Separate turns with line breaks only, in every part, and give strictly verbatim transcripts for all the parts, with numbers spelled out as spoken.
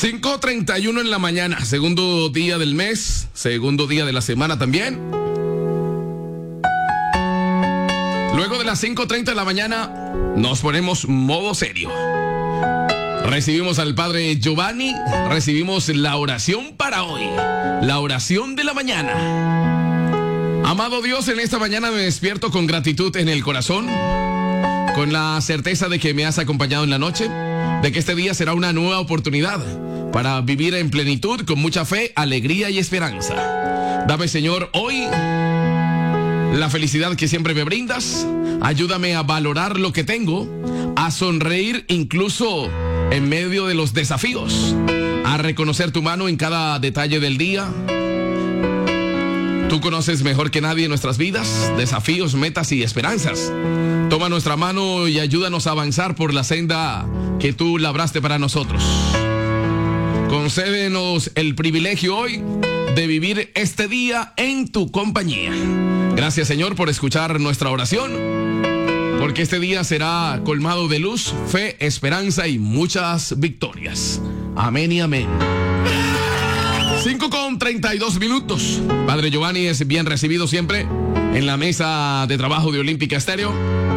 cinco treinta y uno en la mañana, segundo día del mes, segundo día de la semana también. Luego de las cinco treinta de la mañana, nos ponemos modo serio. Recibimos al Padre Giovanni, recibimos la oración para hoy, la oración de la mañana. Amado Dios, en esta mañana me despierto con gratitud en el corazón, con la certeza de que me has acompañado en la noche, de que este día será una nueva oportunidad para vivir en plenitud, con mucha fe, alegría y esperanza. Dame, Señor, hoy la felicidad que siempre me brindas. Ayúdame a valorar lo que tengo, a sonreír incluso en medio de los desafíos, a reconocer tu mano en cada detalle del día. Tú conoces mejor que nadie nuestras vidas, desafíos, metas y esperanzas. Toma nuestra mano y ayúdanos a avanzar por la senda que tú labraste para nosotros. Concédenos el privilegio hoy de vivir este día en tu compañía. Gracias, Señor, por escuchar nuestra oración, porque este día será colmado de luz, fe, esperanza y muchas victorias. Amén y amén. cinco con treinta y dos minutos. Padre Giovanni es bien recibido siempre en la mesa de trabajo de Olímpica Estéreo.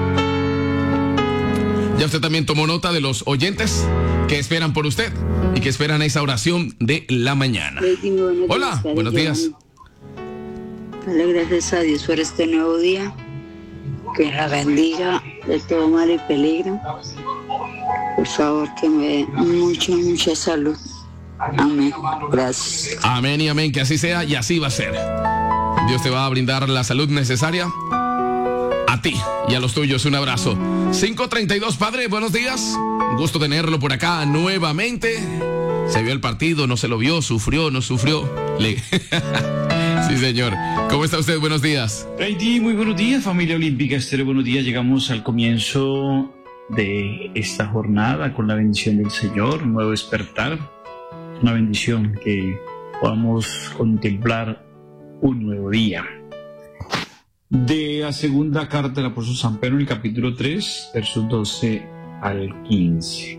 Ya usted también tomó nota de los oyentes que esperan por usted y que esperan esa oración de la mañana. Hola, buenos días.
Dale gracias a Dios por este nuevo día. Que la bendiga de todo mal y peligro. Por favor, que me dé mucha, mucha salud. Amén. Gracias.
Amén y amén, que así sea y así va a ser. Dios te va a brindar la salud necesaria a ti y a los tuyos. Un abrazo. cinco treinta y dos, Padre, buenos días. Un gusto tenerlo por acá nuevamente. Se vio el partido, no se lo vio, sufrió, no sufrió. Le... Sí, señor. ¿Cómo está usted? Buenos días.
Brady, muy buenos días, familia Olímpica Estéreo. Buenos días. Llegamos al comienzo de esta jornada con la bendición del Señor, un nuevo despertar. Una bendición que podamos contemplar un nuevo día. De la segunda carta del apóstol San Pedro, en el capítulo tres, versos doce al quince.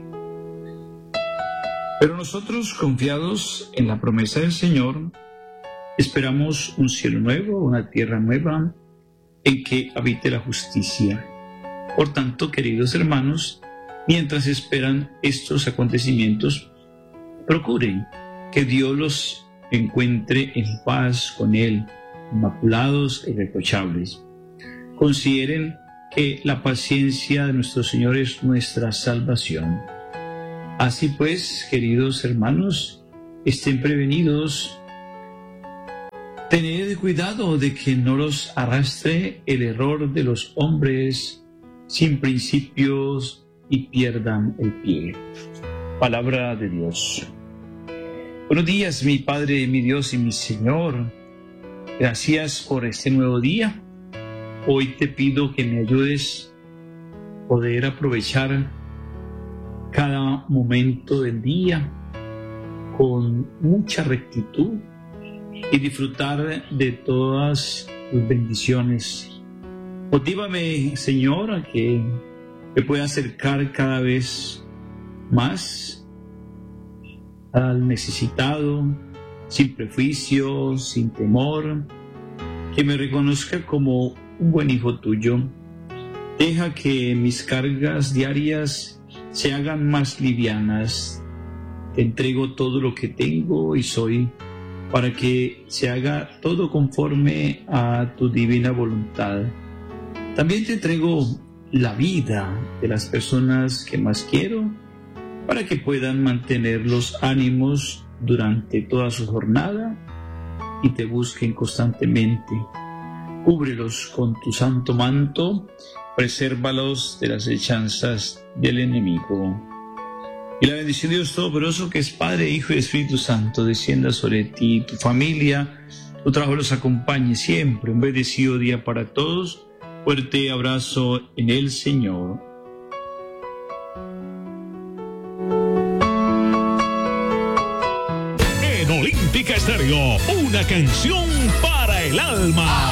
Pero nosotros, confiados en la promesa del Señor, esperamos un cielo nuevo, una tierra nueva, en que habite la justicia. Por tanto, queridos hermanos, mientras esperan estos acontecimientos, procuren que Dios los encuentre en paz con Él, inmaculados e irreprochables. Consideren que la paciencia de nuestro Señor es nuestra salvación. Así pues, queridos hermanos, estén prevenidos. Tened cuidado de que no los arrastre el error de los hombres sin principios y pierdan el pie. Palabra de Dios. Buenos días, mi Padre, mi Dios y mi Señor. Gracias por este nuevo día. Hoy te pido que me ayudes a poder aprovechar cada momento del día con mucha rectitud y disfrutar de todas tus bendiciones. Motívame, Señor, a que me pueda acercar cada vez más al necesitado, sin prejuicios, sin temor, que me reconozca como un buen hijo tuyo. Deja que mis cargas diarias se hagan más livianas. Te entrego todo lo que tengo y soy, para que se haga todo conforme a tu divina voluntad. También te entrego la vida de las personas que más quiero, para que puedan mantener los ánimos durante toda su jornada y te busquen constantemente. Cúbrelos con tu santo manto, presérvalos de las hechanzas del enemigo. Y la bendición de Dios Todopoderoso, que es Padre, Hijo y Espíritu Santo, descienda sobre ti, tu familia, tu trabajo los acompañe siempre. Un bendecido día para todos. Fuerte abrazo en el Señor.
En Olímpica Estéreo, una canción para el alma.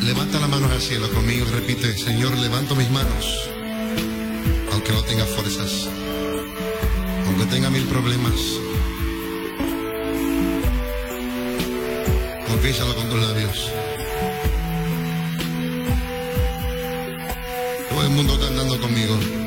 Levanta las manos al cielo conmigo y repite: Señor, levanto mis manos, aunque no tenga fuerzas, aunque tenga mil problemas. Confiésalo con tus labios. Todo el mundo cantando conmigo.